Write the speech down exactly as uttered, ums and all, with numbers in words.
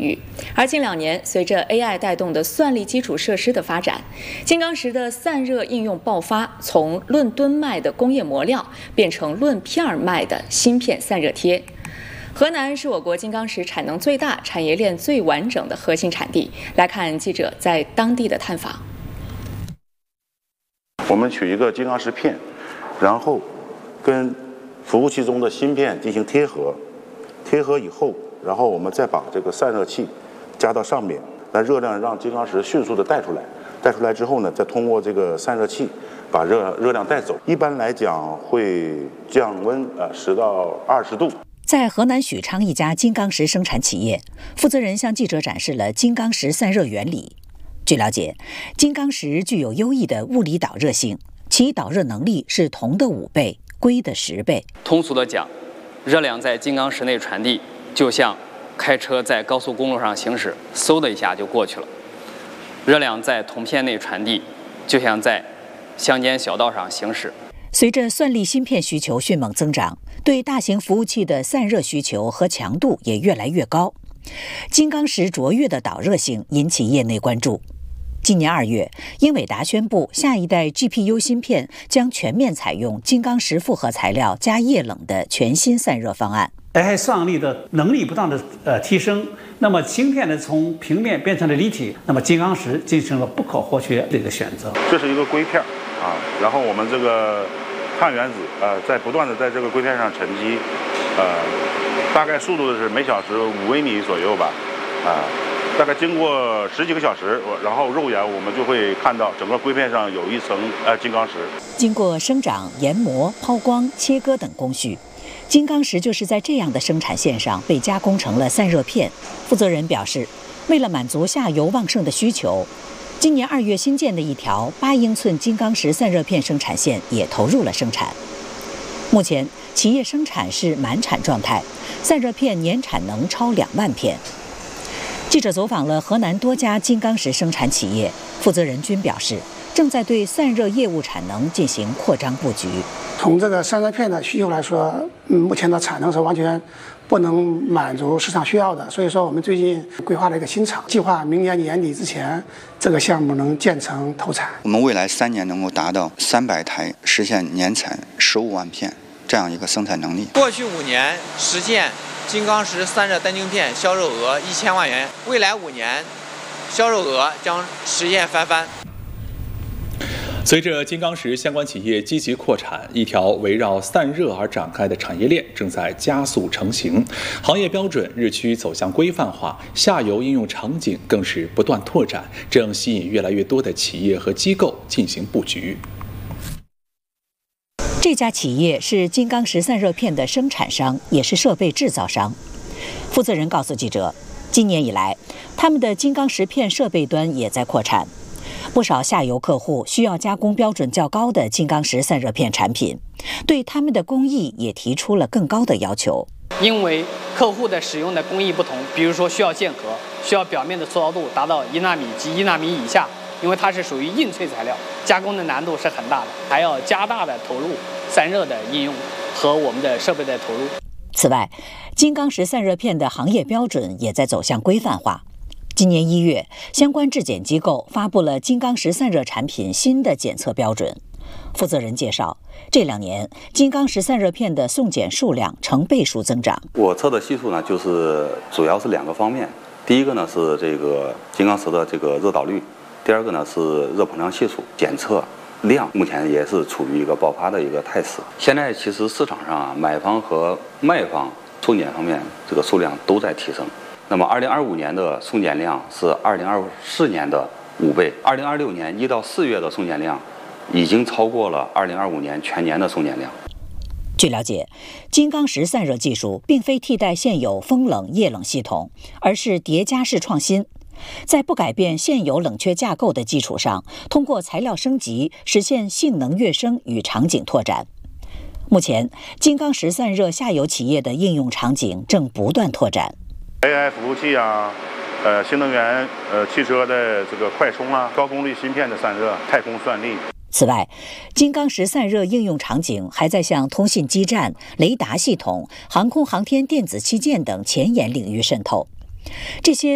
域。而近两年，随着 A I 带动的算力基础设施的发展，金刚石的散热应用爆发，从论吨卖的工业磨料变成论片卖的芯片散热贴。河南是我国金刚石产能最大、产业链最完整的核心产地。来看记者在当地的探访。 我们取一个金刚石片，然后跟服务器中的芯片进行贴合，贴合以后，然后我们再把这个散热器加到上面，来热量让金刚石迅速的带出来。带出来之后呢，再通过这个散热器把热热量带走。一般来讲会降温呃十到二十度。 在河南许昌一家金刚石生产企业，负责人向记者展示了金刚石散热原理。据了解，金刚石具有优异的物理导热性，其导热能力是铜的五倍，硅的十倍。 通俗的讲，热量在金刚石内传递，就像开车在高速公路上行驶，嗖的一下就过去了；热量在铜片内传递，就像在乡间小道上行驶。 随着算力芯片需求迅猛增长，对大型服务器的散热需求和强度也越来越高。金刚石卓越的导热性引起业内关注。今年二月，英伟达宣布，下一代 G P U 芯片将全面采用金刚石复合材料加液冷的全新散热方案。 A I 算力的能力不断的呃提升，那么芯片呢从平面变成了立体，那么金刚石进行了不可或缺的一个选择。 这是一个硅片啊，然后我们这个碳原子呃在不断的在这个硅片上沉积，呃，大概速度是每小时五微米左右吧，啊。大概经过十几个小时，然后肉眼我们就会看到整个硅片上有一层呃金刚石。 经过生长、研磨、抛光、切割等工序，金刚石就是在这样的生产线上被加工成了散热片。负责人表示，为了满足下游旺盛的需求，今年二月新建的一条八英寸金刚石散热片生产线也投入了生产。目前，企业生产是满产状态，散热片年产能超两万片。记者走访了河南多家金刚石生产企业，负责人均表示，正在对散热业务产能进行扩张布局。 从这个散热片的需求来说，嗯，目前的产能是完全不能满足市场需要的，所以说我们最近规划了一个新厂，计划明年年底之前这个项目能建成投产。 我们未来三年能够达到三百台，实现年产十五万片这样一个生产能力。 过去五年实现金刚石散热单晶片销售额一千万元，未来五年销售额将实现翻番。 随着金刚石相关企业积极扩产，一条围绕散热而展开的产业链正在加速成型，行业标准日趋走向规范化，下游应用场景更是不断拓展，正吸引越来越多的企业和机构进行布局。 这家企业是金刚石散热片的生产商，也是设备制造商。负责人告诉记者，今年以来，他们的金刚石片设备端也在扩产，不少下游客户需要加工标准较高的金刚石散热片产品，对他们的工艺也提出了更高的要求。 因为客户的使用的工艺不同，比如说需要键合，需要表面的粗糙度达到一纳米及一纳米以下，因为它是属于硬脆材料，加工的难度是很大的，还要加大的投入散热的应用和我们的设备的投入。 此外，金刚石散热片的行业标准也在走向规范化。今年一月，相关质检机构发布了金刚石散热产品新的检测标准。负责人介绍，这两年金刚石散热片的送检数量成倍数增长。 我测的系数呢，就是主要是两个方面，第一个呢是这个金刚石的这个热导率，第二个呢是热膨胀系数。检测量目前也是处于一个爆发的一个态势。现在其实市场上啊，买方和卖方送检方面这个数量都在提升。那么二零二五年的送检量是二零二四年的五倍，二零二六年一到四月的送检量已经超过了二零二五年全年的送检量。 据了解，金刚石散热技术并非替代现有风冷液冷系统，而是叠加式创新。在不改变现有冷却架构的基础上，通过材料升级，实现性能跃升与场景拓展。目前，金刚石散热下游企业的应用场景正不断拓展。 A I 服务器啊，呃，新能源呃汽车的这个快充啊，高功率芯片的散热，太空算力。 此外，金刚石散热应用场景还在向通信基站、雷达系统、航空航天电子器件等前沿领域渗透。这些